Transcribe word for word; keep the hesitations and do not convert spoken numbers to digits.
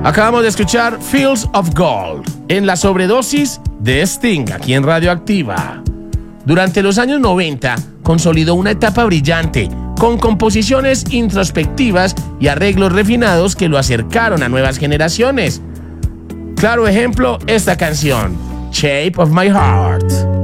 Acabamos de escuchar Fields of Gold en la sobredosis de Sting, aquí en Radioactiva. Durante los años noventa, consolidó una etapa brillante, con composiciones introspectivas y arreglos refinados que lo acercaron a nuevas generaciones. Claro ejemplo, esta canción, Shape of My Heart.